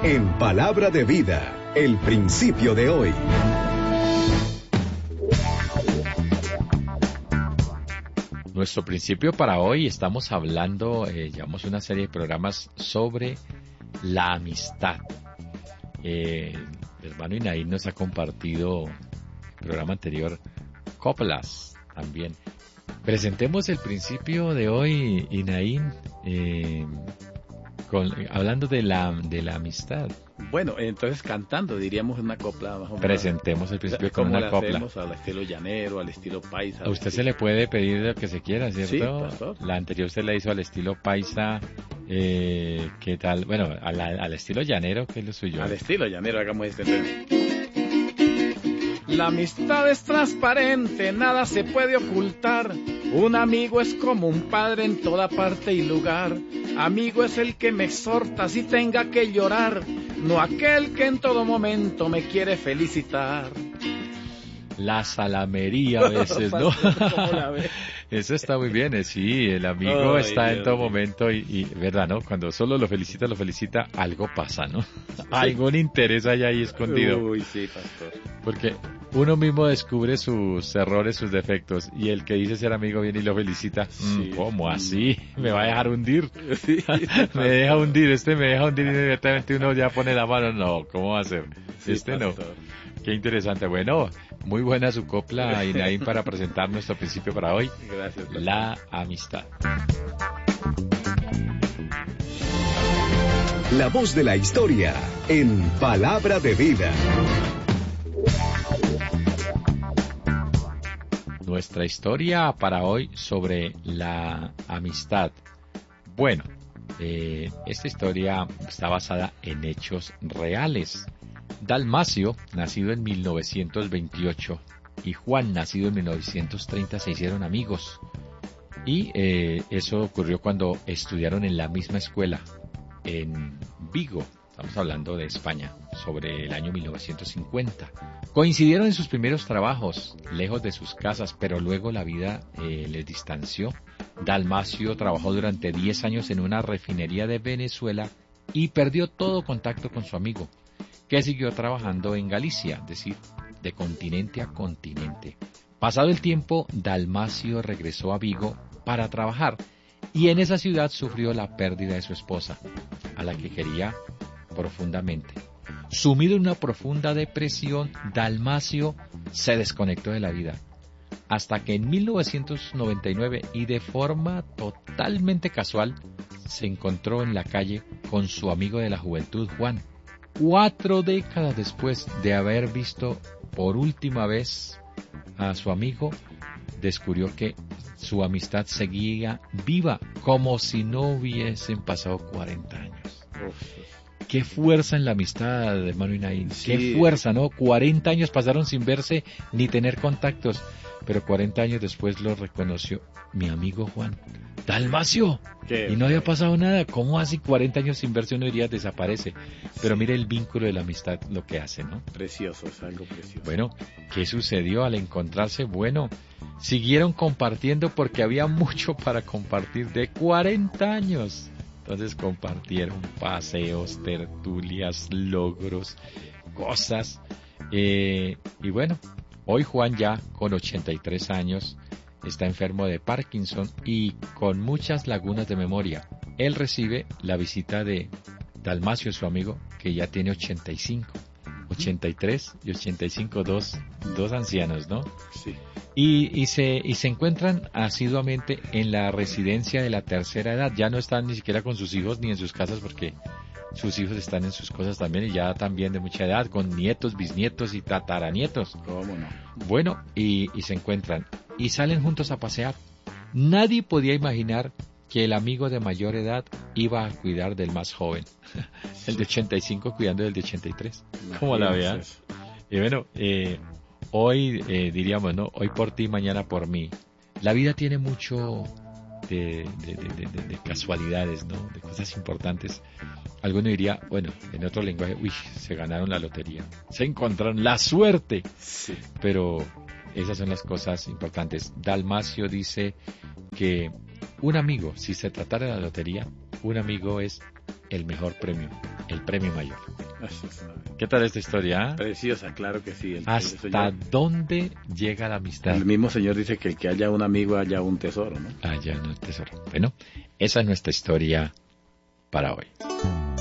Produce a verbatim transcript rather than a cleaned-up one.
en Palabra de Vida, el principio de hoy. Nuestro principio para hoy, estamos hablando, eh, llevamos una serie de programas sobre la amistad. Eh, el hermano Inaín nos ha compartido en el programa anterior coplas también. Presentemos el principio de hoy, Inaín, eh, con, hablando de la, de la amistad. Bueno, entonces cantando, diríamos una copla más o menos. Presentemos el principio con una copla. Hacemos al estilo llanero, al estilo paisa. A usted se le puede pedir lo que se quiera, ¿cierto? Sí, pastor. La anterior se la hizo al estilo paisa, eh, ¿qué tal? Bueno, al, al estilo llanero, ¿qué es lo suyo? Al estilo llanero, hagamos este tema. La amistad es transparente, nada se puede ocultar. Un amigo es como un padre en toda parte y lugar. Amigo es el que me exhorta si tenga que llorar, no aquel que en todo momento me quiere felicitar. La salamería a veces, ¿no? ¿Cómo la ves? Eso está muy bien, eh, sí, el amigo Ay, está Dios en todo mío. momento y, y, ¿verdad, no? Cuando solo lo felicita, lo felicita, algo pasa, ¿no? Algún interés hay ahí escondido. Uy, sí, pastor. Porque uno mismo descubre sus errores, sus defectos, y el que dice ser amigo viene y lo felicita. Sí. Mm, ¿Cómo así? ¿Me va a dejar hundir? Sí, Me deja hundir, este me deja hundir y inmediatamente uno ya pone la mano. No, ¿cómo va a ser? sí, Este no. pastor. Qué interesante. Bueno, muy buena su copla, Inaín, para presentar nuestro principio para hoy, Gracias, pastor. la amistad. La voz de la historia en Palabra de Vida. Nuestra historia para hoy sobre la amistad. Bueno, eh, esta historia está basada en hechos reales. Dalmacio, nacido en mil novecientos veintiocho, y Juan, nacido en mil novecientos treinta, se hicieron amigos. Y eh, eso ocurrió cuando estudiaron en la misma escuela, en Vigo. Estamos hablando de España, sobre el año mil novecientos cincuenta. Coincidieron en sus primeros trabajos, lejos de sus casas, pero luego la vida eh, les distanció. Dalmacio trabajó durante diez años en una refinería de Venezuela y perdió todo contacto con su amigo, que siguió trabajando en Galicia, es decir, de continente a continente. Pasado el tiempo, Dalmacio regresó a Vigo para trabajar y en esa ciudad sufrió la pérdida de su esposa, a la que quería profundamente. Sumido en una profunda depresión, Dalmacio se desconectó de la vida, hasta que en mil novecientos noventa y nueve, y de forma totalmente casual, se encontró en la calle con su amigo de la juventud, Juan. Cuatro décadas después de haber visto por última vez a su amigo, descubrió que su amistad seguía viva, como si no hubiesen pasado cuarenta años. Uf. Qué fuerza en la amistad, hermano Inaín. Sí. Qué fuerza, ¿no? cuarenta años pasaron sin verse ni tener contactos, pero cuarenta años después lo reconoció mi amigo Juan. ¡Dalmacio! Qué Y no había pasado nada. ¿Cómo así cuarenta años sin verse uno diría desaparece? Pero mire el vínculo de la amistad, lo que hace, ¿no? Precioso, es algo precioso. Bueno, ¿qué sucedió al encontrarse? Bueno, siguieron compartiendo porque había mucho para compartir de cuarenta años. Entonces compartieron paseos, tertulias, logros, cosas. Eh, y bueno, hoy Juan ya con ochenta y tres años está enfermo de Parkinson y con muchas lagunas de memoria. Él recibe la visita de Dalmacio, su amigo, que ya tiene ochenta y cinco. ochenta y tres y ochenta y cinco, dos, dos ancianos, ¿no? Sí. Y, y, se, y se encuentran asiduamente en la residencia de la tercera edad. Ya no están ni siquiera con sus hijos ni en sus casas porque sus hijos están en sus cosas también y ya también de mucha edad, con nietos, bisnietos y tataranietos. ¿Cómo no? Bueno, y, y se encuentran y salen juntos a pasear. Nadie podía imaginar que el amigo de mayor edad iba a cuidar del más joven. El de ochenta y cinco cuidando del de ochenta y tres. ¿Cómo la vean? Y bueno, eh, hoy eh, diríamos, ¿no? Hoy por ti, mañana por mí. La vida tiene mucho de, de, de, de, de casualidades, ¿no? De cosas importantes. Alguno diría, bueno, en otro lenguaje, uy, se ganaron la lotería. Se encontraron la suerte. Sí. Pero esas son las cosas importantes. Dalmacio dice que un amigo, si se tratara de la lotería, un amigo es el mejor premio. el premio mayor. ¿Qué tal esta historia? Preciosa, claro que sí. El, ¿Hasta el señor, dónde llega la amistad? El mismo señor dice que el que haya un amigo haya un tesoro, ¿no? Haya un tesoro. Bueno, esa es nuestra historia para hoy.